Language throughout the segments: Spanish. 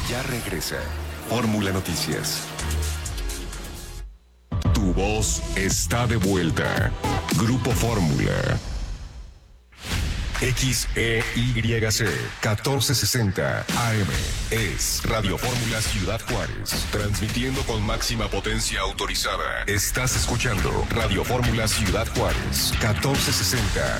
Ya regresa Fórmula Noticias. Tu voz está de vuelta. Grupo Fórmula. XEYC 1460 AM es Radio Fórmula Ciudad Juárez, transmitiendo con máxima potencia autorizada. Estás escuchando Radio Fórmula Ciudad Juárez 1460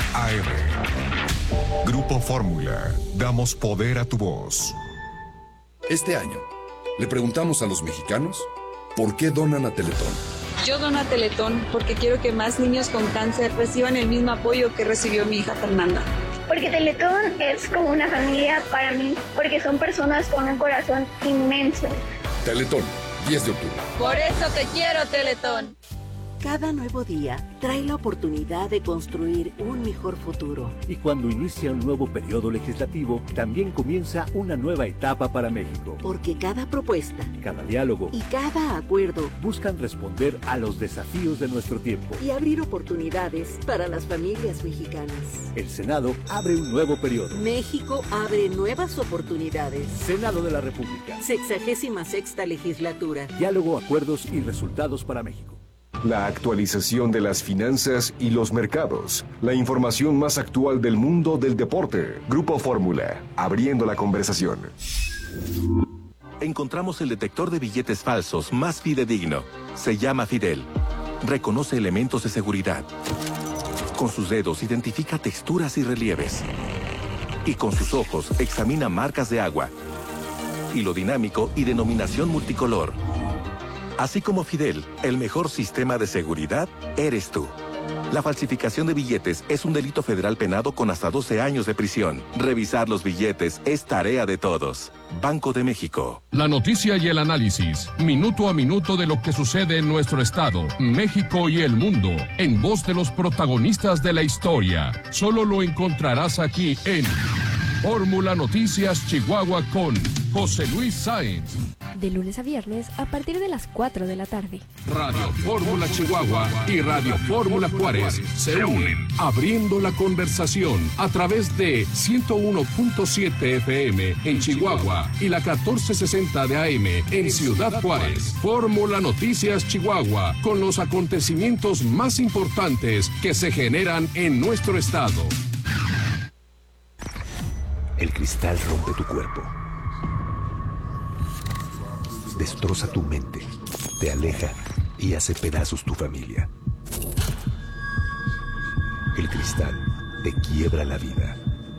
AM. Grupo Fórmula, damos poder a tu voz. Este año, le preguntamos a los mexicanos por qué donan a Teletón. Yo dono a Teletón porque quiero que más niños con cáncer reciban el mismo apoyo que recibió mi hija Fernanda. Porque Teletón es como una familia para mí, porque son personas con un corazón inmenso. Teletón, 10 de octubre. Por eso te quiero, Teletón. Cada nuevo día trae la oportunidad de construir un mejor futuro. Y cuando inicia un nuevo periodo legislativo, también comienza una nueva etapa para México. Porque cada propuesta, cada diálogo y cada acuerdo buscan responder a los desafíos de nuestro tiempo y abrir oportunidades para las familias mexicanas. El Senado abre un nuevo periodo. México abre nuevas oportunidades. Senado de la República. 66ª legislatura. Diálogo, acuerdos y resultados para México. La actualización de las finanzas y los mercados. La información más actual del mundo del deporte. Grupo Fórmula, abriendo la conversación. Encontramos el detector de billetes falsos más fidedigno. Se llama Fidel. Reconoce elementos de seguridad. Con sus dedos identifica texturas y relieves. Y con sus ojos examina marcas de agua, hilo dinámico y denominación multicolor. Así como Fidel, el mejor sistema de seguridad eres tú. La falsificación de billetes es un delito federal penado con hasta 12 años de prisión. Revisar los billetes es tarea de todos. Banco de México. La noticia y el análisis, minuto a minuto de lo que sucede en nuestro estado, México y el mundo, en voz de los protagonistas de la historia. Solo lo encontrarás aquí en Fórmula Noticias Chihuahua con José Luis Sáenz. De lunes a viernes a partir de las 4 de la tarde. Radio Fórmula Chihuahua y Radio Fórmula Juárez se unen, abriendo la conversación a través de 101.7 FM en Chihuahua y la 1460 de AM en Ciudad Juárez. Fórmula Noticias Chihuahua, con los acontecimientos más importantes que se generan en nuestro estado. El cristal rompe tu cuerpo. Destroza tu mente, te aleja y hace pedazos tu familia. El cristal te quiebra la vida.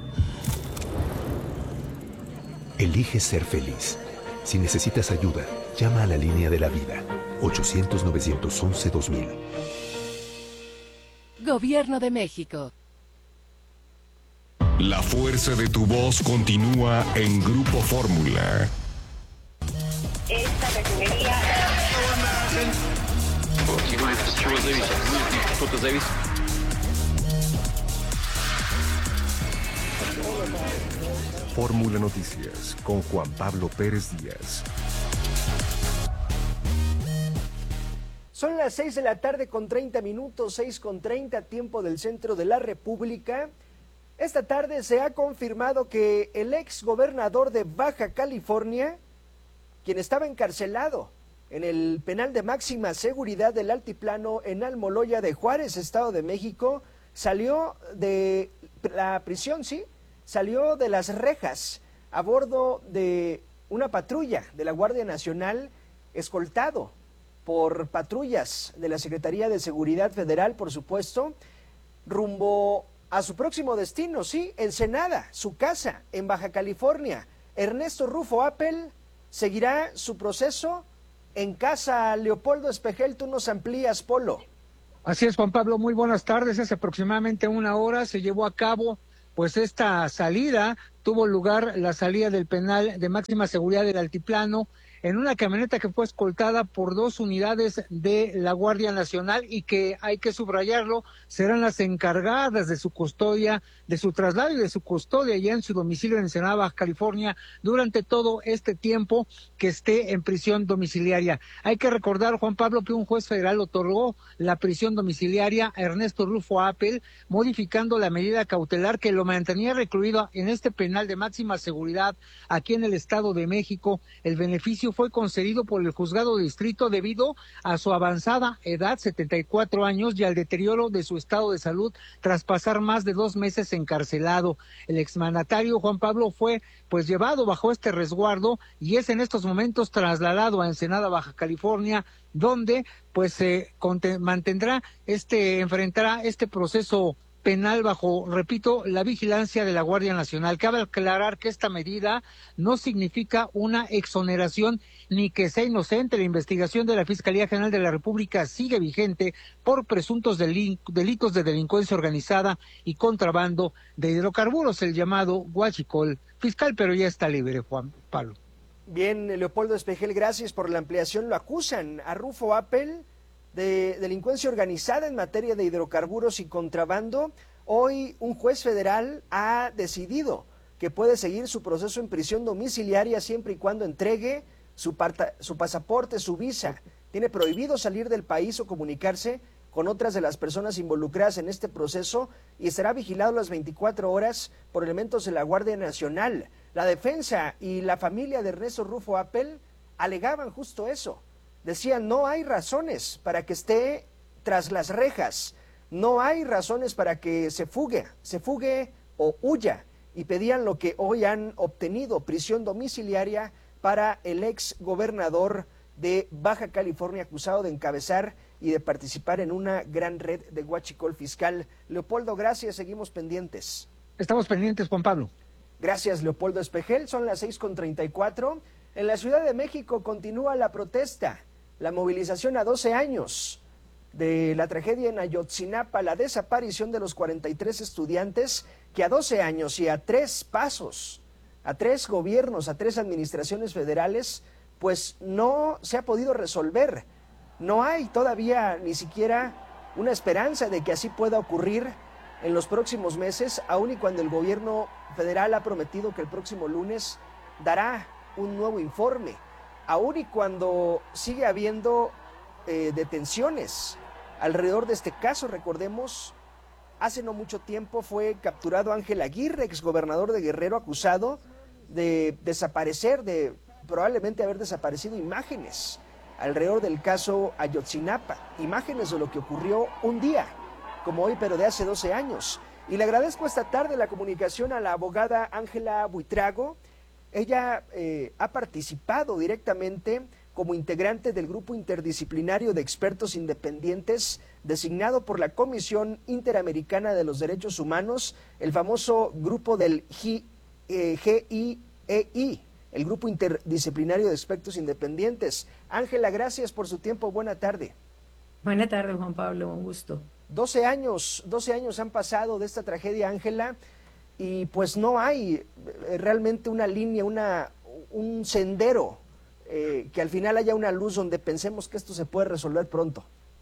Elige ser feliz. Si necesitas ayuda, llama a la línea de la vida. 800-911-2000. Gobierno de México. La fuerza de tu voz continúa en Grupo Fórmula. Esta refinería... Fórmula Noticias con Juan Pablo Pérez Díaz. Son las 6 de la tarde con 30 minutos, 6:30, tiempo del centro de la República. Esta tarde se ha confirmado que el ex gobernador de Baja California, quien estaba encarcelado en el penal de máxima seguridad del Altiplano en Almoloya de Juárez, Estado de México, salió de la prisión, salió de las rejas a bordo de una patrulla de la Guardia Nacional, escoltado por patrullas de la Secretaría de Seguridad Federal, por supuesto, rumbo a su próximo destino, Ensenada, su casa en Baja California. Ernesto Rufo Appel seguirá su proceso en casa. Leopoldo Espejel, tú nos amplías, Polo. Así es, Juan Pablo, muy buenas tardes. Hace aproximadamente una hora se llevó a cabo esta salida. Tuvo lugar la salida del penal de máxima seguridad del Altiplano en una camioneta que fue escoltada por 2 unidades de la Guardia Nacional y que, hay que subrayarlo, serán las encargadas de su custodia, de su traslado y de su custodia ya en su domicilio en Ensenada, Baja California, durante todo este tiempo que esté en prisión domiciliaria. Hay que recordar, Juan Pablo, que un juez federal otorgó la prisión domiciliaria a Ernesto Rufo Appel, modificando la medida cautelar que lo mantenía recluido en este penal penal de máxima seguridad aquí en el Estado de México. El beneficio fue concedido por el juzgado de distrito debido a su avanzada edad, 74 años, y al deterioro de su estado de salud tras pasar más de 2 meses encarcelado. El exmandatario Juan Pablo fue pues llevado bajo este resguardo y es en estos momentos trasladado a Ensenada, Baja California, donde pues se enfrentará este proceso penal bajo, repito, la vigilancia de la Guardia Nacional. Cabe aclarar que esta medida no significa una exoneración ni que sea inocente. La investigación de la Fiscalía General de la República sigue vigente por presuntos delitos de delincuencia organizada y contrabando de hidrocarburos, el llamado huachicol. Fiscal, pero ya está libre, Juan Pablo. Bien, Leopoldo Espejel, gracias por la ampliación. Lo acusan a Rufo Appel de delincuencia organizada en materia de hidrocarburos y contrabando. Hoy un juez federal ha decidido que puede seguir su proceso en prisión domiciliaria siempre y cuando entregue su pasaporte, su visa. Tiene prohibido salir del país o comunicarse con otras de las personas involucradas en este proceso y estará vigilado las 24 horas por elementos de la Guardia Nacional. La defensa y la familia de Ernesto Rufo Appel alegaban justo eso. Decían, no hay razones para que esté tras las rejas, no hay razones para que se fugue o huya, y pedían lo que hoy han obtenido, prisión domiciliaria para el ex gobernador de Baja California, acusado de encabezar y de participar en una gran red de huachicol fiscal. Leopoldo, gracias, seguimos pendientes. Estamos pendientes, Juan Pablo. Gracias, Leopoldo Espejel, son las 6:34. En la Ciudad de México continúa la protesta, la movilización a 12 años de la tragedia en Ayotzinapa, la desaparición de los 43 estudiantes que a 12 años y a 3 pasos, a 3 gobiernos, a 3 administraciones federales, pues no se ha podido resolver. No hay todavía ni siquiera una esperanza de que así pueda ocurrir en los próximos meses, aun y cuando el gobierno federal ha prometido que el próximo lunes dará un nuevo informe, aun y cuando sigue habiendo detenciones alrededor de este caso. Recordemos, hace no mucho tiempo fue capturado Ángel Aguirre, exgobernador de Guerrero, acusado de desaparecer, de probablemente haber desaparecido imágenes alrededor del caso Ayotzinapa, imágenes de lo que ocurrió un día, como hoy, pero de hace 12 años. Y le agradezco esta tarde la comunicación a la abogada Ángela Buitrago. Ella ha participado directamente como integrante del grupo interdisciplinario de expertos independientes designado por la Comisión Interamericana de los Derechos Humanos, el famoso grupo del GIEI, el grupo interdisciplinario de expertos independientes. Ángela, gracias por su tiempo, buena tarde. Buena tarde, Juan Pablo, un gusto. 12 años han pasado de esta tragedia, Ángela, y pues no hay realmente una línea, un sendero, que al final haya una luz donde pensemos que esto se puede resolver pronto.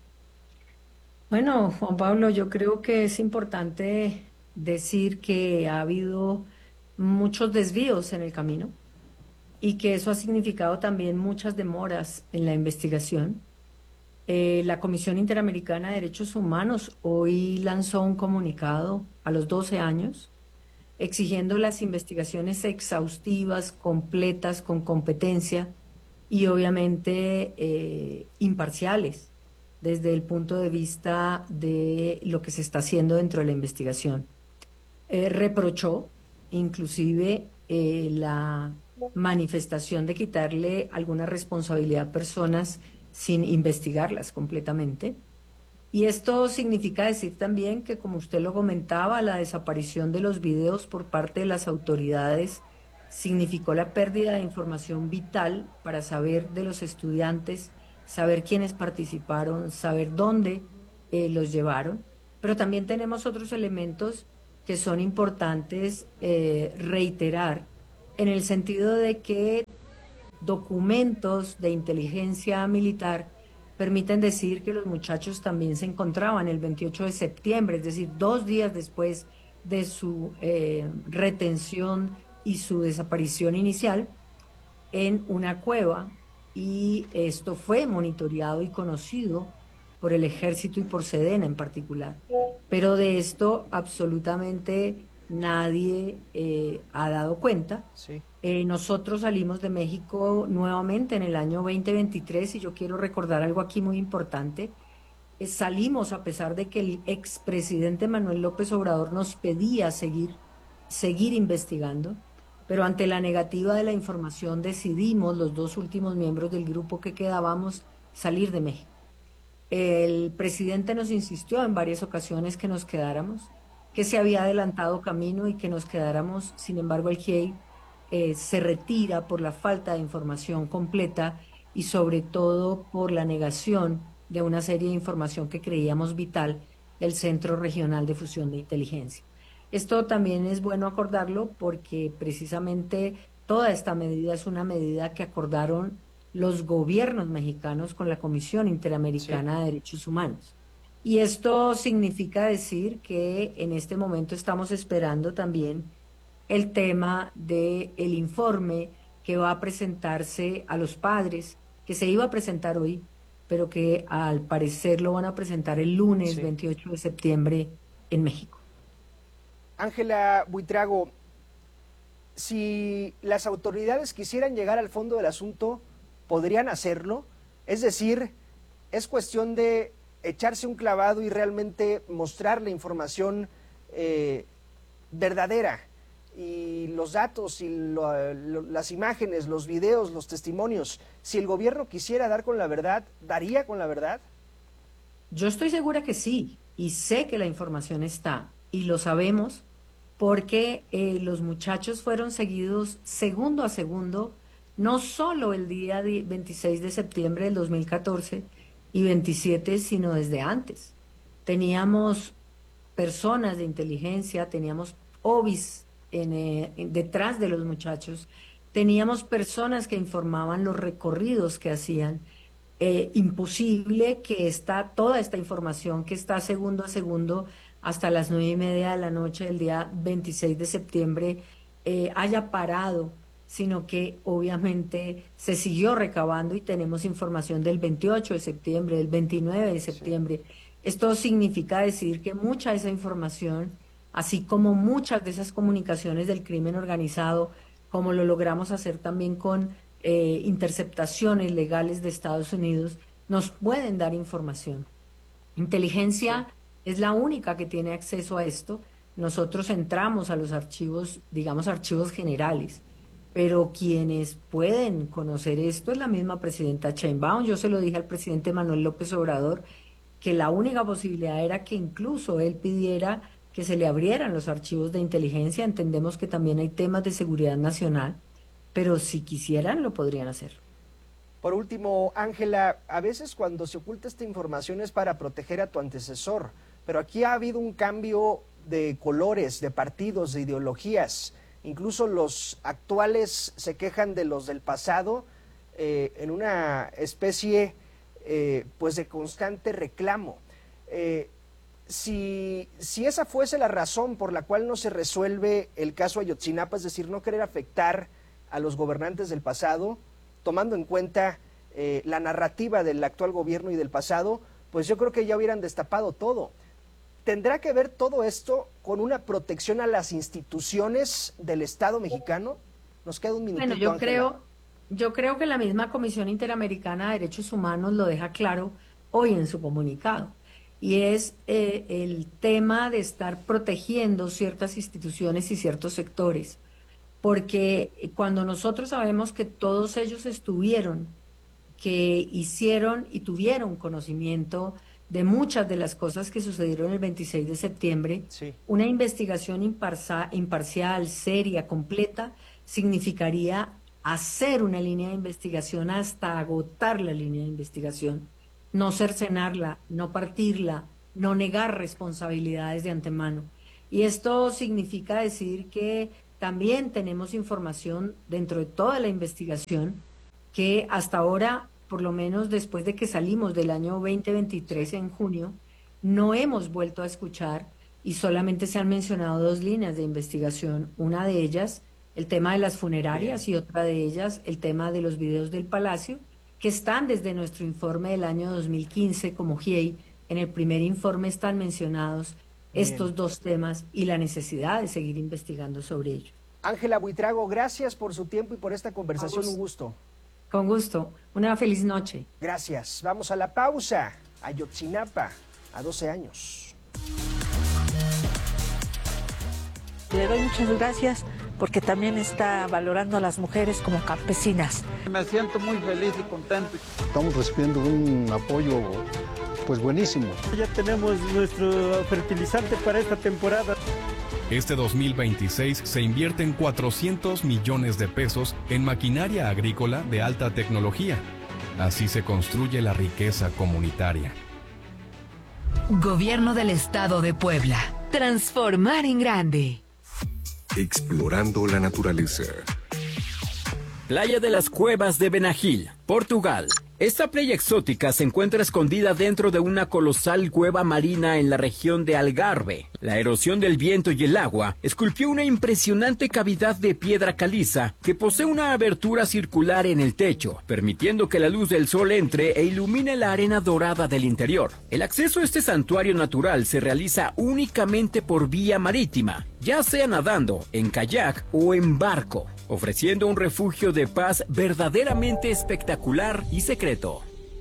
Bueno, Juan Pablo, yo creo que es importante decir que ha habido muchos desvíos en el camino y que eso ha significado también muchas demoras en la investigación. La Comisión Interamericana de Derechos Humanos hoy lanzó un comunicado a los 12 años exigiendo las investigaciones exhaustivas, completas, con competencia y obviamente imparciales desde el punto de vista de lo que se está haciendo dentro de la investigación. Reprochó inclusive la manifestación de quitarle alguna responsabilidad a personas sin investigarlas completamente. Y esto significa decir también que, como usted lo comentaba, la desaparición de los videos por parte de las autoridades significó la pérdida de información vital para saber de los estudiantes, saber quiénes participaron, saber dónde los llevaron. Pero también tenemos otros elementos que son importantes reiterar, en el sentido de que documentos de inteligencia militar permiten decir que los muchachos también se encontraban el 28 de septiembre, es decir, 2 días después de su retención y su desaparición inicial, en una cueva, y esto fue monitoreado y conocido por el Ejército y por Sedena en particular. Pero de esto absolutamente nadie ha dado cuenta. Sí. Nosotros salimos de México nuevamente en el año 2023 y yo quiero recordar algo aquí muy importante. Salimos a pesar de que el expresidente Manuel López Obrador nos pedía seguir investigando, pero ante la negativa de la información decidimos los dos últimos miembros del grupo que quedábamos salir de México. El presidente nos insistió en varias ocasiones que nos quedáramos, que se había adelantado camino y que nos quedáramos. Sin embargo, el GIEI se retira por la falta de información completa y sobre todo por la negación de una serie de información que creíamos vital del Centro Regional de Fusión de Inteligencia. Esto también es bueno acordarlo porque precisamente toda esta medida es una medida que acordaron los gobiernos mexicanos con la Comisión Interamericana de Derechos Humanos. Y esto significa decir que en este momento estamos esperando también el tema del informe que va a presentarse a los padres, que se iba a presentar hoy, pero que al parecer lo van a presentar el lunes 28 de septiembre en México. Ángela Buitrago, si las autoridades quisieran llegar al fondo del asunto, ¿podrían hacerlo? Es decir, es cuestión de echarse un clavado y realmente mostrar la información verdadera, y los datos y las imágenes, los videos, los testimonios. Si el gobierno quisiera dar con la verdad, ¿daría con la verdad? Yo estoy segura que sí, y sé que la información está, y lo sabemos porque los muchachos fueron seguidos segundo a segundo, no solo el día 26 de septiembre del 2014 y 27, sino desde antes. Teníamos personas de inteligencia, teníamos OVIs detrás de los muchachos, teníamos personas que informaban los recorridos que hacían. Imposible que toda esta información que está segundo a segundo hasta las 9:30 de la noche del día 26 de septiembre haya parado, sino que obviamente se siguió recabando y tenemos información del 28 de septiembre, del 29 de septiembre. Esto significa decir que mucha de esa información, así como muchas de esas comunicaciones del crimen organizado, como lo logramos hacer también con interceptaciones legales de Estados Unidos, nos pueden dar información. Inteligencia es la única que tiene acceso a esto. Nosotros entramos a los archivos, digamos archivos generales, pero quienes pueden conocer esto es la misma presidenta Sheinbaum. Yo se lo dije al presidente Manuel López Obrador, que la única posibilidad era que incluso él pidiera que se le abrieran los archivos de inteligencia. Entendemos que también hay temas de seguridad nacional, pero si quisieran lo podrían hacer. Por último, Ángela, a veces cuando se oculta esta información es para proteger a tu antecesor, pero aquí ha habido un cambio de colores, de partidos, de ideologías. Incluso los actuales se quejan de los del pasado en una especie pues de constante reclamo. Si esa fuese la razón por la cual no se resuelve el caso Ayotzinapa, es decir, no querer afectar a los gobernantes del pasado, tomando en cuenta la narrativa del actual gobierno y del pasado, pues yo creo que ya hubieran destapado todo. ¿Tendrá que ver todo esto con una protección a las instituciones del Estado mexicano? Nos queda un minutito. Bueno, yo creo que la misma Comisión Interamericana de Derechos Humanos lo deja claro hoy en su comunicado. Y es el tema de estar protegiendo ciertas instituciones y ciertos sectores. Porque cuando nosotros sabemos que todos ellos estuvieron, que hicieron y tuvieron conocimiento de muchas de las cosas que sucedieron el 26 de septiembre, una investigación imparcial, seria, completa, significaría hacer una línea de investigación hasta agotar la línea de investigación, no cercenarla, no partirla, no negar responsabilidades de antemano. Y esto significa decir que también tenemos información dentro de toda la investigación que hasta ahora, por lo menos después de que salimos del año 2023 en junio, no hemos vuelto a escuchar y solamente se han mencionado 2 líneas de investigación. Una de ellas, el tema de las funerarias, y otra de ellas, el tema de los videos del Palacio, que están desde nuestro informe del año 2015 como GIEI. En el primer informe están mencionados, estos dos temas y la necesidad de seguir investigando sobre ello. Ángela Buitrago, gracias por su tiempo y por esta conversación, un gusto. Con gusto, una feliz noche. Gracias, vamos a la pausa. Ayotzinapa, a 12 años. Le doy muchas gracias porque también está valorando a las mujeres como campesinas. Me siento muy feliz y contento. Estamos recibiendo un apoyo pues buenísimo. Ya tenemos nuestro fertilizante para esta temporada. Este 2026 se invierten 400 millones de pesos en maquinaria agrícola de alta tecnología. Así se construye la riqueza comunitaria. Gobierno del Estado de Puebla. Transformar en grande. Explorando la naturaleza. Playa de las Cuevas de Benagil, Portugal. Esta playa exótica se encuentra escondida dentro de una colosal cueva marina en la región de Algarve. La erosión del viento y el agua esculpió una impresionante cavidad de piedra caliza que posee una abertura circular en el techo, permitiendo que la luz del sol entre e ilumine la arena dorada del interior. El acceso a este santuario natural se realiza únicamente por vía marítima, ya sea nadando, en kayak o en barco, ofreciendo un refugio de paz verdaderamente espectacular y secreto.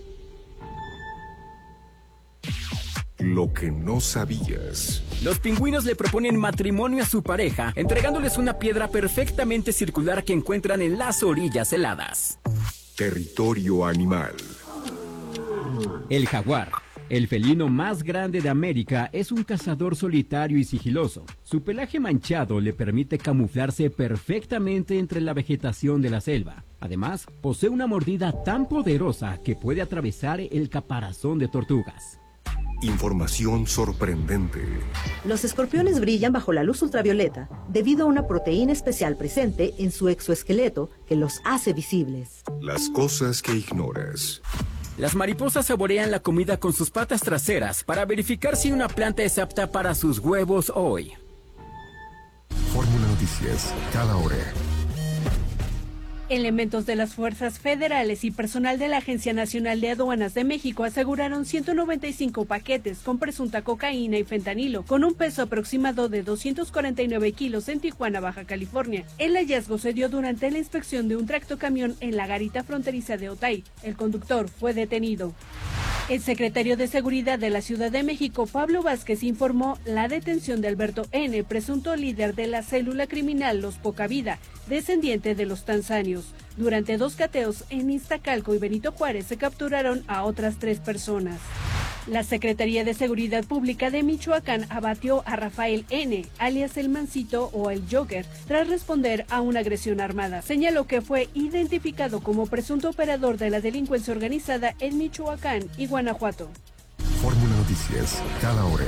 Lo que no sabías. Los pingüinos le proponen matrimonio a su pareja, entregándoles una piedra perfectamente circular que encuentran en las orillas heladas. Territorio animal. El jaguar. El felino más grande de América es un cazador solitario y sigiloso. Su pelaje manchado le permite camuflarse perfectamente entre la vegetación de la selva. Además, posee una mordida tan poderosa que puede atravesar el caparazón de tortugas. Información sorprendente. Los escorpiones brillan bajo la luz ultravioleta debido a una proteína especial presente en su exoesqueleto que los hace visibles. Las cosas que ignoras. Las mariposas saborean la comida con sus patas traseras para verificar si una planta es apta para sus huevos hoy. Fórmula Noticias, cada hora. Elementos de las fuerzas federales y personal de la Agencia Nacional de Aduanas de México aseguraron 195 paquetes con presunta cocaína y fentanilo, con un peso aproximado de 249 kilos en Tijuana, Baja California. El hallazgo se dio durante la inspección de un tractocamión en la garita fronteriza de Otay. El conductor fue detenido. El secretario de Seguridad de la Ciudad de México, Pablo Vázquez, informó la detención de Alberto N., presunto líder de la célula criminal Los Poca Vida, descendiente de los tanzanios. Durante 2 cateos en Iztacalco y Benito Juárez se capturaron a otras 3 personas. La Secretaría de Seguridad Pública de Michoacán abatió a Rafael N., alias El Mancito o El Joker, tras responder a una agresión armada. Señaló que fue identificado como presunto operador de la delincuencia organizada en Michoacán y Guanajuato. Fórmula Noticias, cada hora.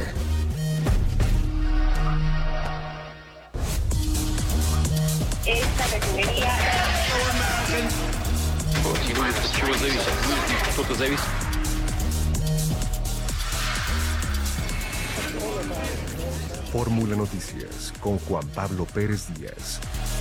Esta refinería... Fórmula Noticias con Juan Pablo Pérez Díaz.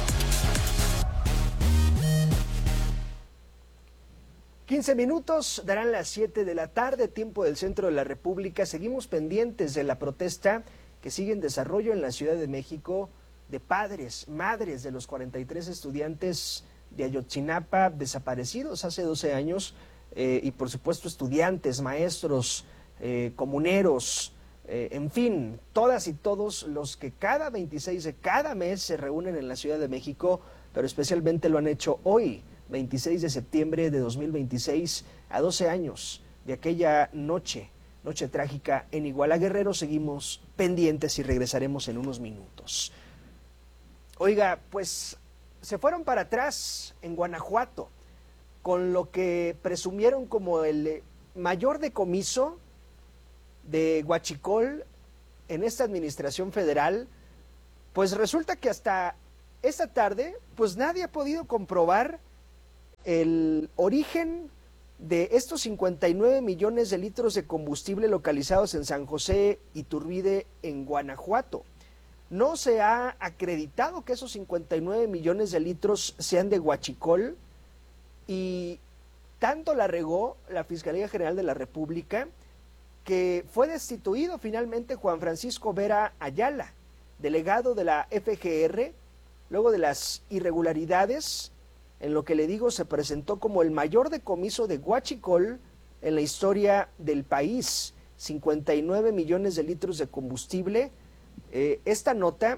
...15 darán las 7 de la tarde, tiempo del centro de la República. Seguimos pendientes de la protesta que sigue en desarrollo en la Ciudad de México de padres, madres de los 43 estudiantes de Ayotzinapa desaparecidos hace 12 años y por supuesto estudiantes, maestros, comuneros, en fin, todas y todos los que cada 26 de cada mes se reúnen en la Ciudad de México, pero especialmente lo han hecho hoy, 26 de septiembre de 2026, a 12 años de aquella noche trágica en Iguala Guerrero. Seguimos pendientes y regresaremos en unos minutos. Oiga, pues se fueron para atrás en Guanajuato con lo que presumieron como el mayor decomiso de huachicol en esta administración federal. Pues resulta que hasta esta tarde pues nadie ha podido comprobar el origen de estos 59 millones de litros de combustible localizados en San José Iturbide, en Guanajuato. No se ha acreditado que esos 59 millones de litros sean de huachicol, y tanto la regó la Fiscalía General de la República que fue destituido finalmente Juan Francisco Vera Ayala, delegado de la FGR, luego de las irregularidades. En lo que le digo, se presentó como el mayor decomiso de huachicol en la historia del país, 59 millones de litros de combustible. Esta nota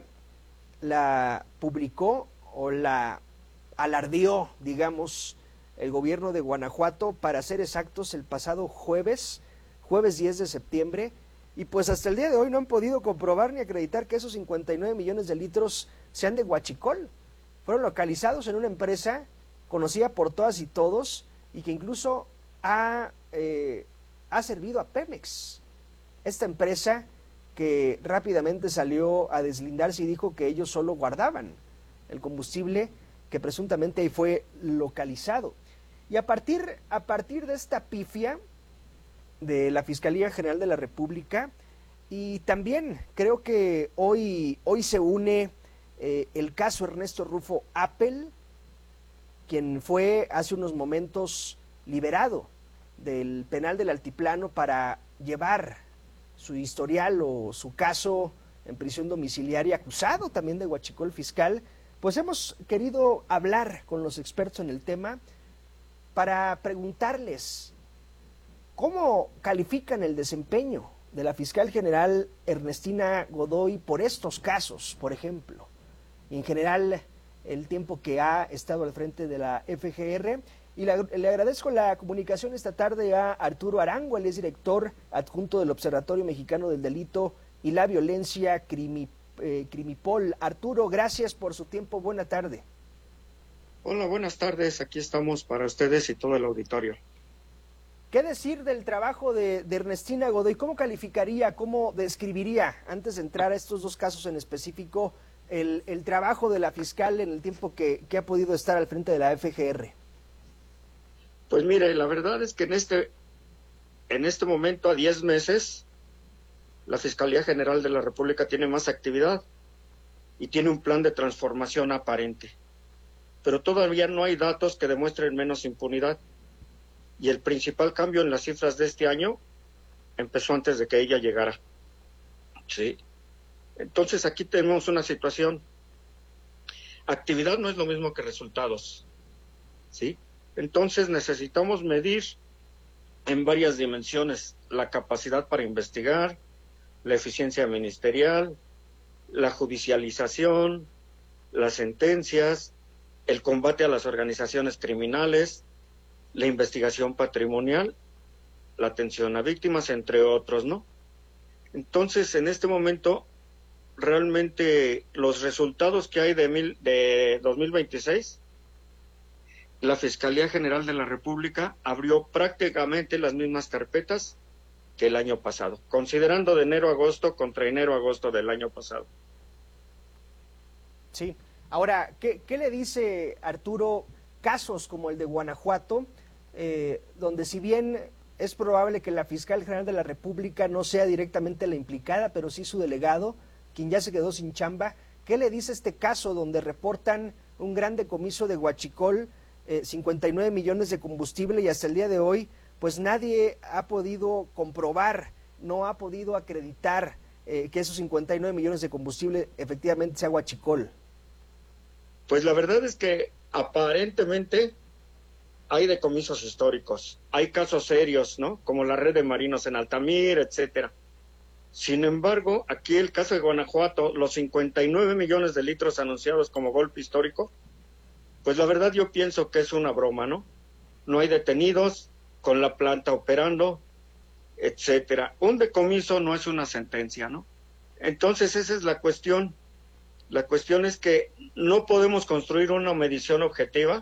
la publicó o la alardeó, digamos, el gobierno de Guanajuato, para ser exactos, el pasado jueves 10 de septiembre, y pues hasta el día de hoy no han podido comprobar ni acreditar que esos 59 millones de litros sean de huachicol. Fueron localizados en una empresa conocida por todas y todos y que incluso ha servido a Pemex. Esta empresa que rápidamente salió a deslindarse y dijo que ellos solo guardaban el combustible que presuntamente ahí fue localizado. Y a partir de esta pifia de la Fiscalía General de la República, y también creo que hoy se une el caso Ernesto Rufo Appel, quien fue hace unos momentos liberado del penal del Altiplano para llevar su historial o su caso en prisión domiciliaria, acusado también de huachicol fiscal. Pues hemos querido hablar con los expertos en el tema para preguntarles cómo califican el desempeño de la fiscal general Ernestina Godoy por estos casos, por ejemplo, y en general el tiempo que ha estado al frente de la FGR. Y le agradezco la comunicación esta tarde a Arturo Arango, él es director adjunto del Observatorio Mexicano del Delito y la Violencia Crimipol. Arturo, gracias por su tiempo, buena tarde. Hola, buenas tardes, aquí estamos para ustedes y todo el auditorio. ¿Qué decir del trabajo de Ernestina Godoy? ¿Cómo calificaría, cómo describiría, antes de entrar a estos dos casos en específico, el trabajo de la fiscal en el tiempo que ha podido estar al frente de la FGR? Pues mire, la verdad es que en este momento, a 10 meses, la Fiscalía General de la República tiene más actividad y tiene un plan de transformación aparente. Pero todavía no hay datos que demuestren menos impunidad. Y el principal cambio en las cifras de este año empezó antes de que ella llegara. Sí. Entonces aquí tenemos una situación. Actividad no es lo mismo que resultados. ¿Sí? Entonces necesitamos medir en varias dimensiones la capacidad para investigar, la eficiencia ministerial, la judicialización, las sentencias, el combate a las organizaciones criminales, la investigación patrimonial, la atención a víctimas, entre otros, ¿no? Entonces, en este momento, realmente los resultados que hay de 2026, la Fiscalía General de la República abrió prácticamente las mismas carpetas que el año pasado, considerando de enero a agosto contra enero a agosto del año pasado. Sí. Ahora, ¿qué le dice Arturo casos como el de Guanajuato, donde si bien es probable que la Fiscal General de la República no sea directamente la implicada, pero sí su delegado, quien ya se quedó sin chamba? ¿Qué le dice este caso donde reportan un gran decomiso de huachicol, 59 millones de combustible, y hasta el día de hoy pues nadie ha podido comprobar, no ha podido acreditar que esos 59 millones de combustible efectivamente sea huachicol? Pues la verdad es que aparentemente hay decomisos históricos, hay casos serios, ¿no? Como la red de marinos en Altamira, etcétera. Sin embargo, aquí el caso de Guanajuato, los 59 millones de litros anunciados como golpe histórico, pues la verdad yo pienso que es una broma, ¿no? No hay detenidos, con la planta operando, etcétera. Un decomiso no es una sentencia, ¿no? Entonces esa es la cuestión. La cuestión es que no podemos construir una medición objetiva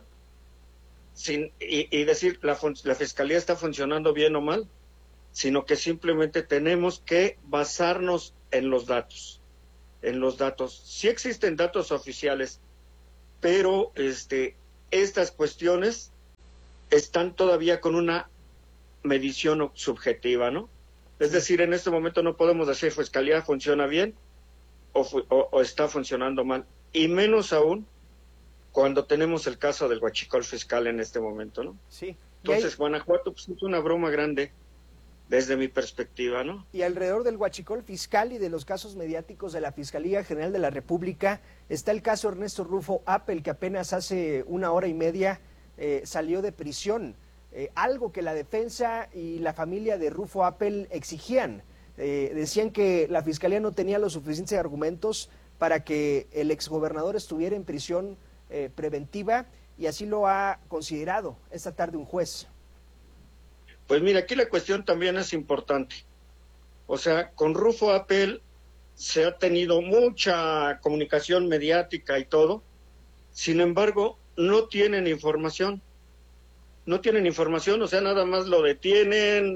y decir la Fiscalía está funcionando bien o mal, sino que simplemente tenemos que basarnos en los datos. Sí existen datos oficiales, pero estas cuestiones están todavía con una medición subjetiva, ¿no? Es decir, en este momento no podemos decir Fiscalía funciona bien o está funcionando mal, y menos aún cuando tenemos el caso del huachicol fiscal en este momento, ¿no? Sí. Entonces, Guanajuato pues, es una broma grande. desde mi perspectiva, ¿no? Y alrededor del huachicol fiscal y de los casos mediáticos de la Fiscalía General de la República está el caso Ernesto Rufo Appel, que apenas hace una hora y media salió de prisión. Algo que la defensa y la familia de Rufo Appel exigían. Decían que la Fiscalía no tenía los suficientes argumentos para que el exgobernador estuviera en prisión preventiva, y así lo ha considerado esta tarde un juez. Pues mira, aquí la cuestión también es importante. O sea, con Rufo Appel se ha tenido mucha comunicación mediática y todo. Sin embargo, no tienen información. No tienen información, o sea, nada más lo detienen,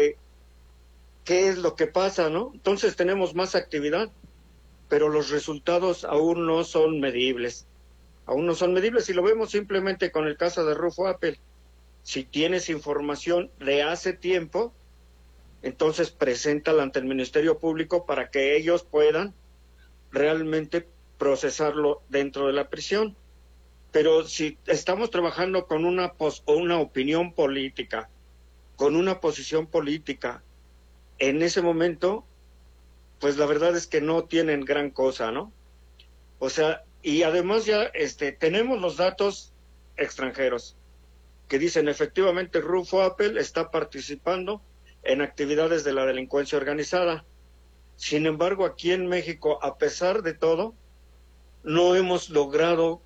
qué es lo que pasa, ¿no? Entonces tenemos más actividad, pero los resultados aún no son medibles. Aún no son medibles, y lo vemos simplemente con el caso de Rufo Appel. Si tienes información de hace tiempo, entonces preséntala ante el Ministerio Público para que ellos puedan realmente procesarlo dentro de la prisión. Pero si estamos trabajando con una opinión política, con una posición política, en ese momento, pues la verdad es que no tienen gran cosa, ¿no? O sea, y además ya tenemos los datos extranjeros que dicen efectivamente Rufo Appel está participando en actividades de la delincuencia organizada. Sin embargo, aquí en México, a pesar de todo, no hemos logrado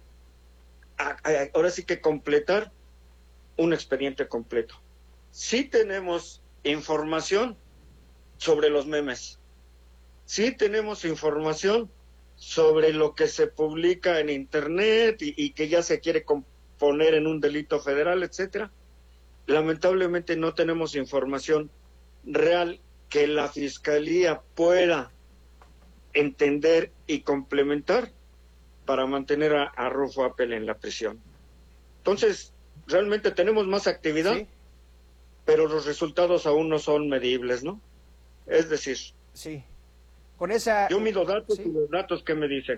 ahora sí que completar un expediente completo. Sí tenemos información sobre los memes, sí tenemos información sobre lo que se publica en internet y que ya se quiere poner en un delito federal, etcétera. Lamentablemente no tenemos información real que la Fiscalía pueda entender y complementar para mantener a Rufo Appel en la prisión. Entonces, realmente tenemos más actividad, ¿sí? Pero los resultados aún no son medibles, ¿no? Es decir, sí. Con esa... Yo mido datos, ¿sí? Y los datos que me dicen.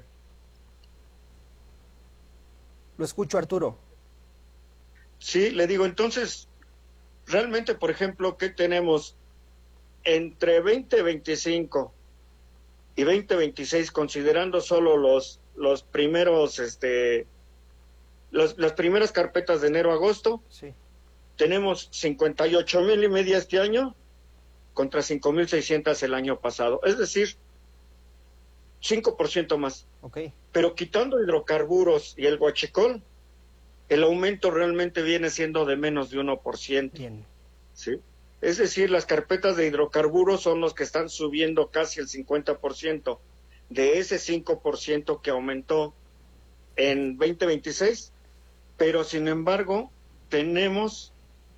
Lo escucho, Arturo. Sí, le digo, entonces, realmente, por ejemplo, ¿qué tenemos? Entre 2025 y 2026, considerando solo los primeros, las primeras carpetas de enero a agosto, sí. Tenemos 58,000 y media este año contra 5,600 el año pasado. Es decir, 5% más. Okay. Pero quitando hidrocarburos y el huachicol, el aumento realmente viene siendo de menos de 1%. Bien. ¿Sí? Es decir, las carpetas de hidrocarburos son los que están subiendo casi el 50% de ese 5% que aumentó en 2026, pero sin embargo tenemos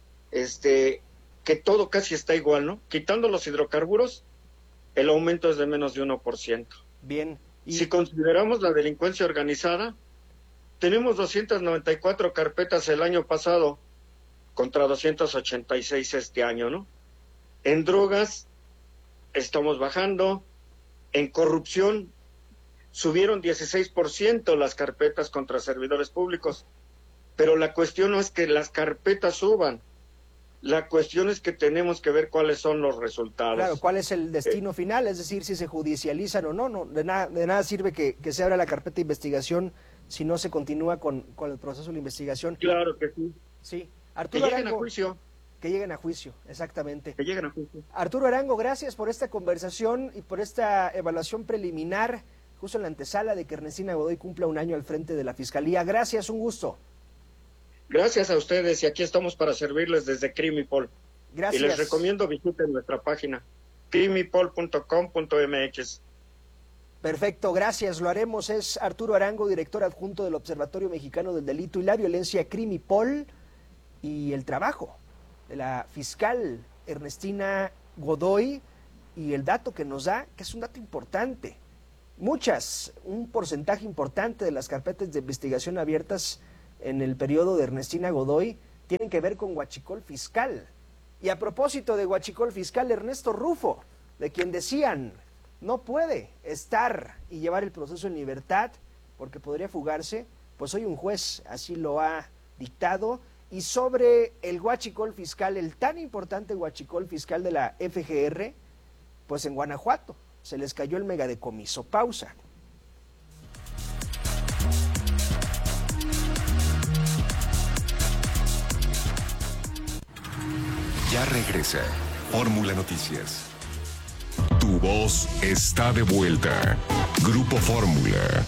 que todo casi está igual, ¿no? Quitando los hidrocarburos, el aumento es de menos de 1%. Bien. Si consideramos la delincuencia organizada, tenemos 294 carpetas el año pasado contra 286 este año, ¿no? En drogas estamos bajando, en corrupción subieron 16% las carpetas contra servidores públicos, pero la cuestión no es que las carpetas suban, la cuestión es que tenemos que ver cuáles son los resultados. Claro, cuál es el destino final, es decir, si se judicializan o no. De nada sirve que se abra la carpeta de investigación si no se continúa con el proceso de investigación. Claro que sí. Sí. Arturo que lleguen Arango, a juicio. Que lleguen a juicio, exactamente. Que lleguen a juicio. Arturo Arango, gracias por esta conversación y por esta evaluación preliminar, justo en la antesala de que Ernestina Godoy cumpla un año al frente de la Fiscalía. Gracias, un gusto. Gracias a ustedes, y aquí estamos para servirles desde Crimipol. Gracias. Y les recomiendo visiten nuestra página, crimipol.com.mx. Perfecto, gracias, lo haremos. Es Arturo Arango, director adjunto del Observatorio Mexicano del Delito y la Violencia, Crimipol, y el trabajo de la fiscal Ernestina Godoy, y el dato que nos da, que es un dato importante. Un porcentaje importante de las carpetas de investigación abiertas en el periodo de Ernestina Godoy tienen que ver con huachicol fiscal. Y a propósito de huachicol fiscal, Ernesto Rufo, de quien decían no puede estar y llevar el proceso en libertad porque podría fugarse, pues hoy un juez así lo ha dictado, Y sobre el huachicol fiscal, el tan importante huachicol fiscal de la FGR, pues en Guanajuato se les cayó el megadecomiso. Pausa. Ya regresa Fórmula Noticias. Tu voz está de vuelta. Grupo Fórmula.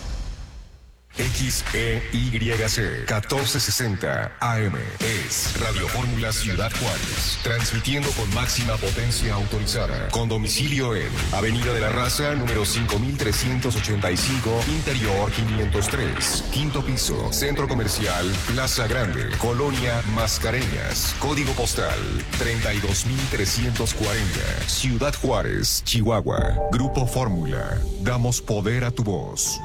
XEYC 1460 AM es Radio Fórmula Ciudad Juárez, transmitiendo con máxima potencia autorizada, con domicilio en Avenida de la Raza, número 5385, Interior 503, quinto piso, Centro Comercial Plaza Grande, Colonia Mascareñas, código postal 32340, Ciudad Juárez, Chihuahua. Grupo Fórmula, damos poder a tu voz.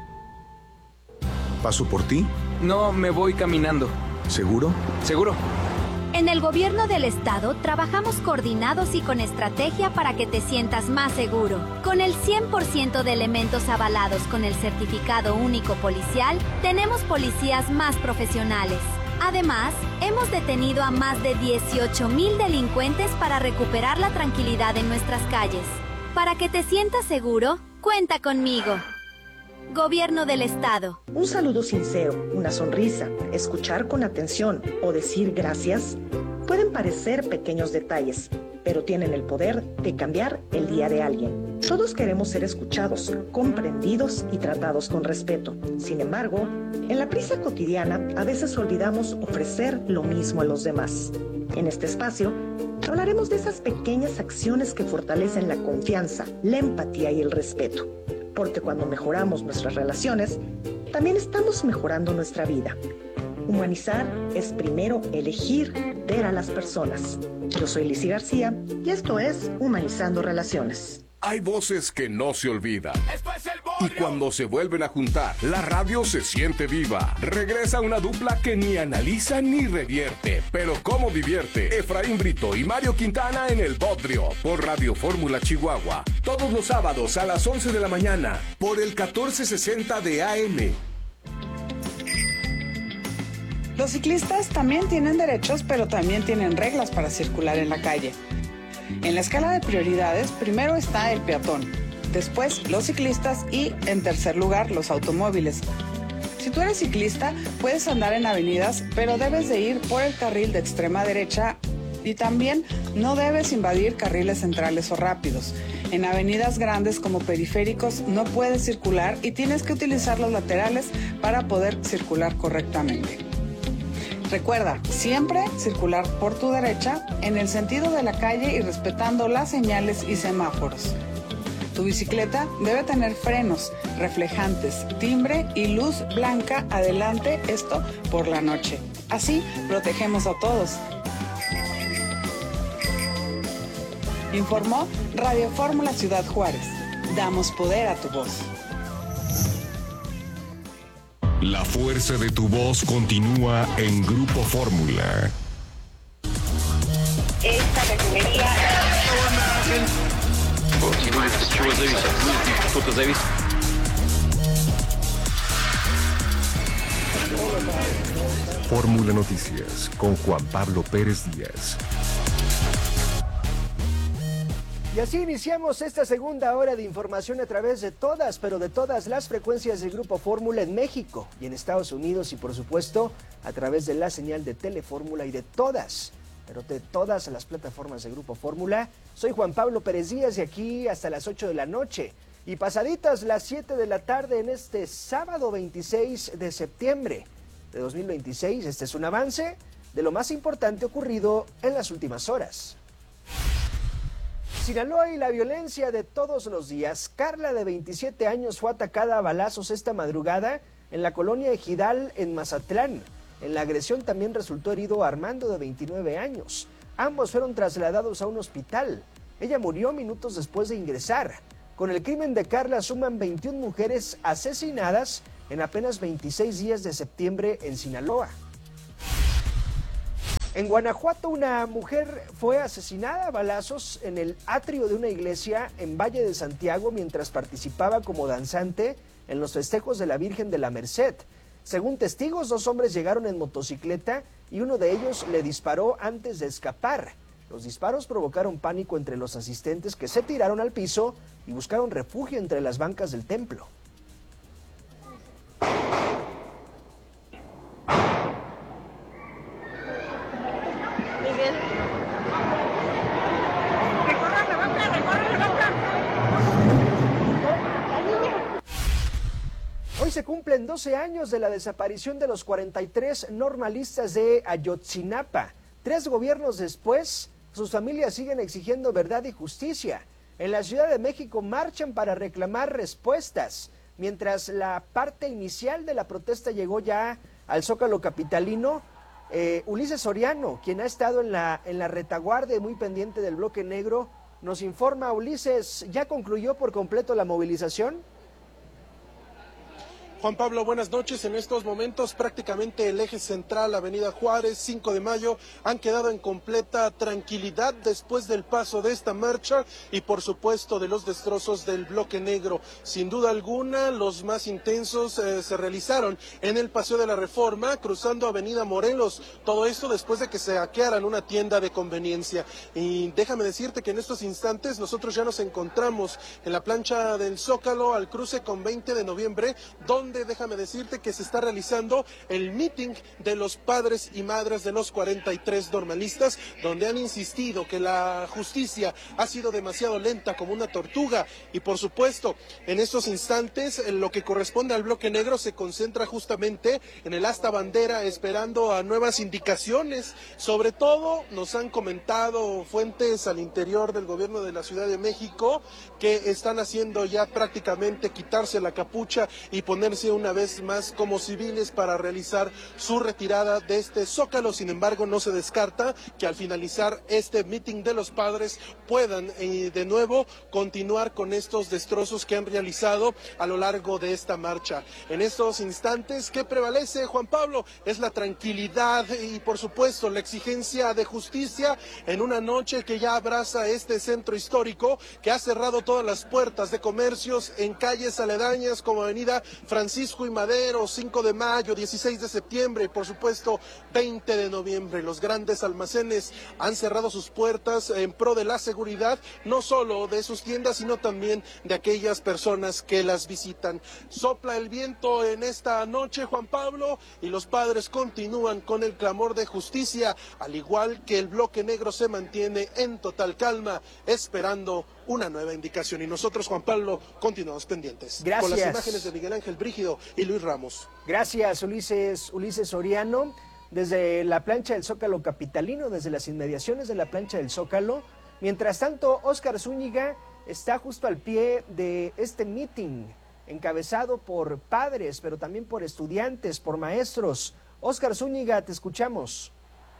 ¿Paso por ti? No, me voy caminando. ¿Seguro? Seguro. En el gobierno del estado trabajamos coordinados y con estrategia para que te sientas más seguro. Con el 100% de elementos avalados con el certificado único policial, tenemos policías más profesionales. Además, hemos detenido a más de 18,000 delincuentes para recuperar la tranquilidad en nuestras calles. Para que te sientas seguro, cuenta conmigo. Gobierno del Estado. Un saludo sincero, una sonrisa, escuchar con atención o decir gracias pueden parecer pequeños detalles, pero tienen el poder de cambiar el día de alguien. Todos queremos ser escuchados, comprendidos y tratados con respeto. Sin embargo, en la prisa cotidiana a veces olvidamos ofrecer lo mismo a los demás. En este espacio hablaremos de esas pequeñas acciones que fortalecen la confianza, la empatía y el respeto. Porque cuando mejoramos nuestras relaciones, también estamos mejorando nuestra vida. Humanizar es primero elegir ver a las personas. Yo soy Lizy García y esto es Humanizando Relaciones. Hay voces que no se olvidan. Y cuando se vuelven a juntar, la radio se siente viva. Regresa una dupla que ni analiza ni revierte. Pero cómo divierte. Efraín Brito y Mario Quintana en El Bodrio. Por Radio Fórmula Chihuahua. Todos los sábados a las 11 de la mañana. Por el 1460 de AM. Los ciclistas también tienen derechos, pero también tienen reglas para circular en la calle. En la escala de prioridades, primero está el peatón, después los ciclistas y, en tercer lugar, los automóviles. Si tú eres ciclista, puedes andar en avenidas, pero debes de ir por el carril de extrema derecha y también no debes invadir carriles centrales o rápidos. En avenidas grandes como periféricos no puedes circular y tienes que utilizar los laterales para poder circular correctamente. Recuerda, siempre circular por tu derecha en el sentido de la calle y respetando las señales y semáforos. Tu bicicleta debe tener frenos, reflejantes, timbre y luz blanca adelante, esto por la noche. Así protegemos a todos. Informó Radio Fórmula Ciudad Juárez. Damos poder a tu voz. La fuerza de tu voz continúa en Grupo Fórmula. Esta refinería... Fórmula Noticias con Juan Pablo Pérez Díaz. Y así iniciamos esta segunda hora de información a través de todas, pero de todas las frecuencias del Grupo Fórmula en México y en Estados Unidos y por supuesto a través de la señal de Telefórmula y de todas, pero de todas las plataformas de Grupo Fórmula. Soy Juan Pablo Pérez Díaz y aquí hasta las 8 de la noche y pasaditas las 7 de la tarde en este sábado 26 de septiembre de 2026. Este es un avance de lo más importante ocurrido en las últimas horas. Sinaloa y la violencia de todos los días. Carla, de 27 años, fue atacada a balazos esta madrugada en la colonia Ejidal, en Mazatlán. En la agresión también resultó herido Armando, de 29 años. Ambos fueron trasladados a un hospital. Ella murió minutos después de ingresar. Con el crimen de Carla suman 21 mujeres asesinadas en apenas 26 días de septiembre en Sinaloa. En Guanajuato, una mujer fue asesinada a balazos en el atrio de una iglesia en Valle de Santiago mientras participaba como danzante en los festejos de la Virgen de la Merced. Según testigos, 2 hombres llegaron en motocicleta y uno de ellos le disparó antes de escapar. Los disparos provocaron pánico entre los asistentes, que se tiraron al piso y buscaron refugio entre las bancas del templo. Hoy se cumplen 12 años de la desaparición de los 43 normalistas de Ayotzinapa. 3 gobiernos después, sus familias siguen exigiendo verdad y justicia. En la Ciudad de México marchan para reclamar respuestas. Mientras la parte inicial de la protesta llegó ya al Zócalo capitalino, Ulises Soriano, quien ha estado en la retaguardia muy pendiente del bloque negro, nos informa. Ulises, ¿ya concluyó por completo la movilización? Juan Pablo, buenas noches. En estos momentos prácticamente el eje central, Avenida Juárez, 5 de Mayo, han quedado en completa tranquilidad después del paso de esta marcha y por supuesto de los destrozos del bloque negro. Sin duda alguna, los más intensos se realizaron en el Paseo de la Reforma, cruzando Avenida Morelos. Todo esto después de que se hackearan una tienda de conveniencia. Y déjame decirte que en estos instantes nosotros ya nos encontramos en la plancha del Zócalo, al cruce con 20 de noviembre, donde déjame decirte que se está realizando el meeting de los padres y madres de los 43 normalistas, donde han insistido que la justicia ha sido demasiado lenta como una tortuga y por supuesto en estos instantes lo que corresponde al bloque negro se concentra justamente en el asta bandera esperando a nuevas indicaciones. Sobre todo nos han comentado fuentes al interior del gobierno de la Ciudad de México que están haciendo ya prácticamente quitarse la capucha y ponerse una vez más como civiles para realizar su retirada de este Zócalo. Sin embargo, no se descarta que al finalizar este meeting de los padres puedan de nuevo continuar con estos destrozos que han realizado a lo largo de esta marcha. En estos instantes, ¿qué prevalece, Juan Pablo? Es la tranquilidad y por supuesto la exigencia de justicia en una noche que ya abraza este centro histórico que ha cerrado todas las puertas de comercios en calles aledañas como Avenida Francisco y Madero, 5 de mayo, 16 de septiembre y por supuesto 20 de noviembre. Los grandes almacenes han cerrado sus puertas en pro de la seguridad, no solo de sus tiendas, sino también de aquellas personas que las visitan. Sopla el viento en esta noche, Juan Pablo, y los padres continúan con el clamor de justicia, al igual que el bloque negro se mantiene en total calma, esperando una nueva indicación. Y nosotros, Juan Pablo, continuamos pendientes. Gracias. Con las imágenes de Miguel Ángel Brígido y Luis Ramos. Gracias, Ulises Soriano, desde la plancha del Zócalo capitalino, desde las inmediaciones de la plancha del Zócalo. Mientras tanto, Óscar Zúñiga está justo al pie de este meeting, encabezado por padres, pero también por estudiantes, por maestros. Óscar Zúñiga, te escuchamos.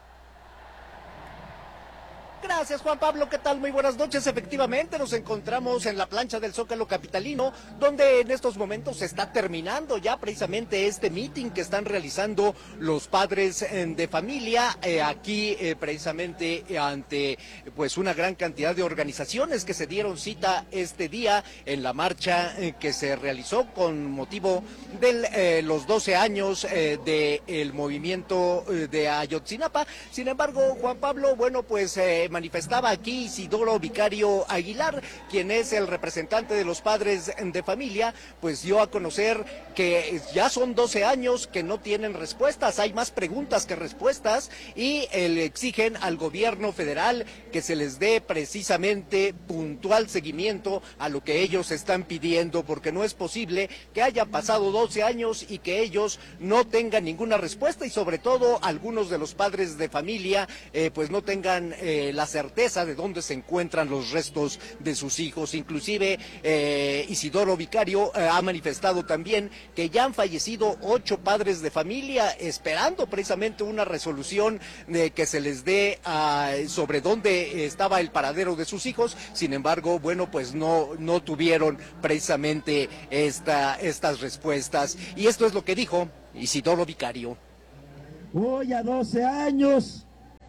Gracias, Juan Pablo, ¿qué tal? Muy buenas noches. Efectivamente, nos encontramos en la plancha del Zócalo capitalino, donde en estos momentos se está terminando ya precisamente este meeting que están realizando los padres de familia, aquí precisamente ante pues una gran cantidad de organizaciones que se dieron cita este día en la marcha que se realizó con motivo de los 12 años del movimiento de Ayotzinapa. Sin embargo, Juan Pablo, bueno, pues manifestaba aquí Isidoro Vicario Aguilar, quien es el representante de los padres de familia, pues dio a conocer que ya son 12 años que no tienen respuestas, hay más preguntas que respuestas y le exigen al gobierno federal que se les dé precisamente puntual seguimiento a lo que ellos están pidiendo, porque no es posible que haya pasado 12 años y que ellos no tengan ninguna respuesta y sobre todo algunos de los padres de familia pues no tengan la certeza de dónde se encuentran los restos de sus hijos. Inclusive Isidoro Vicario ha manifestado también que ya han fallecido 8 padres de familia esperando precisamente una resolución que se les dé sobre dónde estaba el paradero de sus hijos. Sin embargo, bueno, pues no tuvieron precisamente estas respuestas. Y esto es lo que dijo Isidoro Vicario. Hoy a 12 años,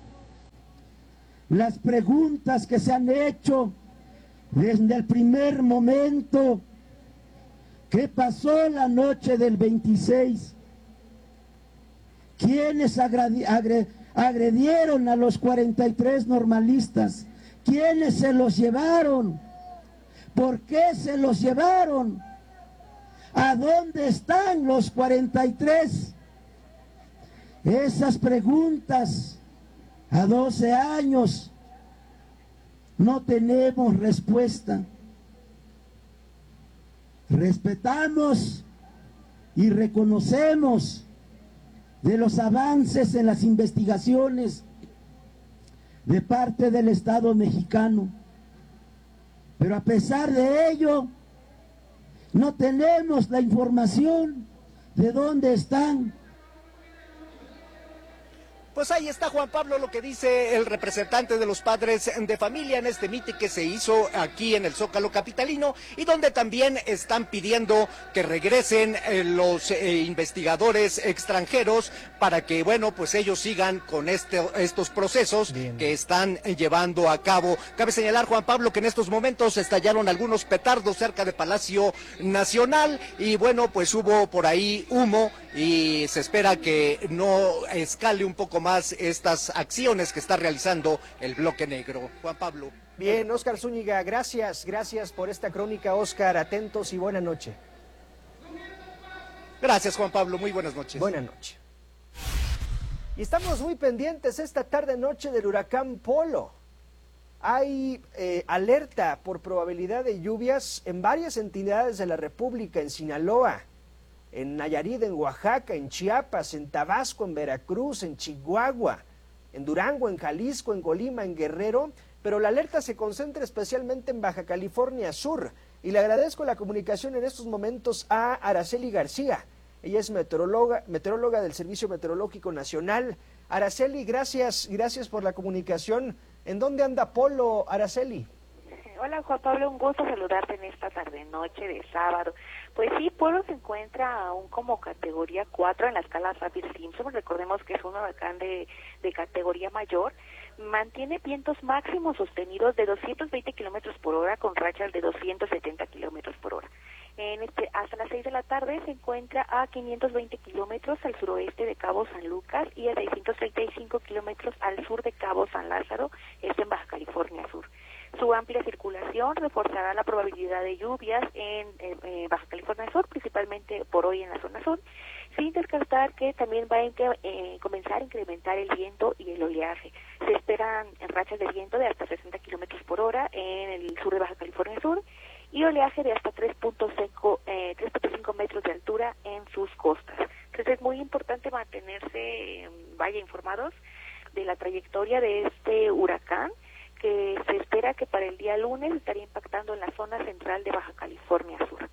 las preguntas que se han hecho desde el primer momento, ¿qué pasó la noche del 26? ¿Quiénes agredieron a los 43 normalistas? ¿Quiénes se los llevaron? ¿Por qué se los llevaron? ¿A dónde están los 43? Esas preguntas a 12 años no tenemos respuesta. Respetamos y reconocemos de los avances en las investigaciones de parte del Estado mexicano, pero a pesar de ello no tenemos la información de dónde están. Pues ahí está, Juan Pablo, lo que dice el representante de los padres de familia en este mitin que se hizo aquí en el Zócalo capitalino y donde también están pidiendo que regresen los investigadores extranjeros para que, bueno, pues ellos sigan con estos procesos que están llevando a cabo. Cabe señalar, Juan Pablo, que en estos momentos estallaron algunos petardos cerca de Palacio Nacional y, bueno, pues hubo por ahí humo y se espera que no escale un poco más estas acciones que está realizando el Bloque Negro. Juan Pablo. Bien, Óscar Zúñiga, gracias por esta crónica, Óscar, atentos y buena noche. Gracias, Juan Pablo, muy buenas noches. Buenas noches. Y estamos muy pendientes esta tarde-noche del huracán Polo. Hay alerta por probabilidad de lluvias en varias entidades de la República, en Sinaloa, en Nayarit, en Oaxaca, en Chiapas, en Tabasco, en Veracruz, en Chihuahua, en Durango, en Jalisco, en Colima, en Guerrero, pero la alerta se concentra especialmente en Baja California Sur. Y le agradezco la comunicación en estos momentos a Araceli García. Ella es meteoróloga del Servicio Meteorológico Nacional. Araceli, gracias por la comunicación. ¿En dónde anda Polo, Araceli? Hola, Juan Pablo, un gusto saludarte en esta tarde-noche de sábado. Pues sí, Polo se encuentra aún como categoría 4 en la escala Saffir-Simpson. Recordemos que es un huracán de categoría mayor. Mantiene vientos máximos sostenidos de 220 kilómetros por hora con rachas de 270 kilómetros por hora. Hasta las 6 de la tarde se encuentra a 520 kilómetros al suroeste de Cabo San Lucas y a 635 kilómetros al sur de Cabo San Lázaro, esto en Baja California Sur. Su amplia circulación reforzará la probabilidad de lluvias en Baja California Sur, principalmente por hoy en la zona sur, sin descartar que también va a comenzar a incrementar el viento y el oleaje. Se esperan rachas de viento de hasta 60 kilómetros por hora en el sur de Baja California Sur y oleaje de hasta 3.5 metros de altura en sus costas. Entonces es muy importante mantenerse, informados de la trayectoria de este huracán, que se espera que para el día lunes estaría impactando en la zona central de Baja California Sur.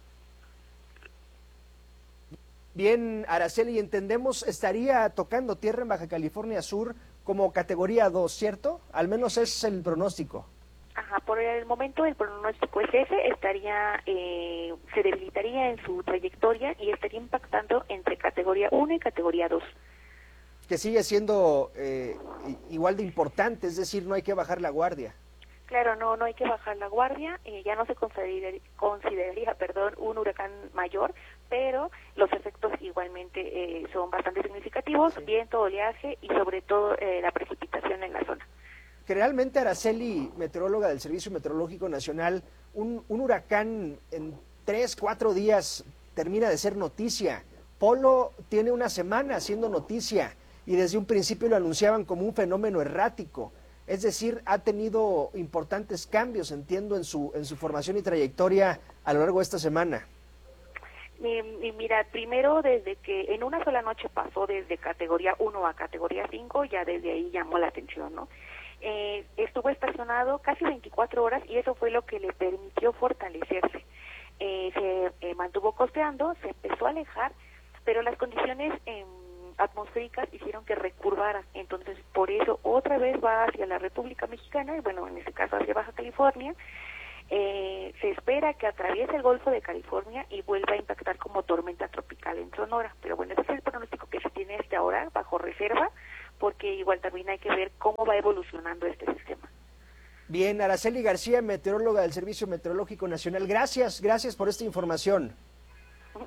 Bien, Araceli, entendemos, estaría tocando tierra en Baja California Sur como categoría 2, ¿cierto? Al menos ese es el pronóstico. Ajá, por el momento el pronóstico es ese, se debilitaría en su trayectoria y estaría impactando entre categoría 1 y categoría 2. Que sigue siendo igual de importante, es decir, no hay que bajar la guardia. Claro, no hay que bajar la guardia, ya no se consideraría un huracán mayor, pero los efectos igualmente son bastante significativos, sí. Viento, oleaje y sobre todo la precipitación en la zona. Generalmente, Araceli, meteoróloga del Servicio Meteorológico Nacional, un huracán en 3-4 días termina de ser noticia. Polo tiene una semana siendo noticia y desde un principio lo anunciaban como un fenómeno errático. Es decir, ha tenido importantes cambios, entiendo, en su formación y trayectoria a lo largo de esta semana. Mira, primero desde que en una sola noche pasó desde categoría 1 a categoría 5, ya desde ahí llamó la atención, ¿no? Estuvo estacionado casi 24 horas y eso fue lo que le permitió fortalecerse. Se mantuvo costeando, se empezó a alejar, pero las condiciones atmosféricas hicieron que recurvara, entonces por eso otra vez va hacia la República Mexicana, y bueno, en este caso hacia Baja California. Se espera que atraviese el Golfo de California y vuelva a impactar como tormenta tropical en Sonora, pero bueno, ese es el pronóstico que se tiene hasta ahora, bajo reserva, porque igual también hay que ver cómo va evolucionando este sistema. Bien, Araceli García, meteoróloga del Servicio Meteorológico Nacional, gracias por esta información.